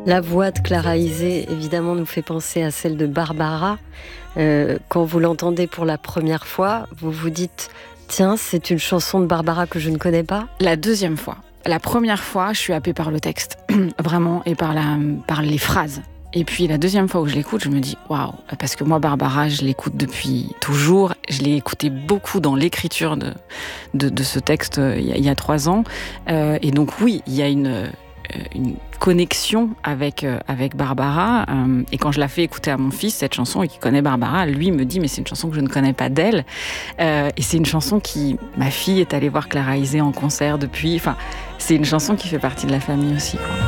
La voix de Clara Isé, évidemment, nous fait penser à celle de Barbara. Quand vous l'entendez pour la première fois, vous vous dites « Tiens, c'est une chanson de Barbara que je ne connais pas ». La deuxième fois. La première fois, je suis happée par le texte, vraiment, et par les phrases. Et puis la deuxième fois où je l'écoute, je me dis waouh, parce que moi Barbara, je l'écoute depuis toujours. Je l'ai écouté beaucoup dans l'écriture de ce texte il y a 3 ans. Et donc oui, il y a une connexion avec Barbara. Et quand je la fais écouter à mon fils, cette chanson, et qui connaît Barbara, lui me dit mais c'est une chanson que je ne connais pas d'elle. Et c'est une chanson qui, ma fille est allée voir Clara Isé en concert depuis. Enfin, c'est une chanson qui fait partie de la famille aussi, quoi.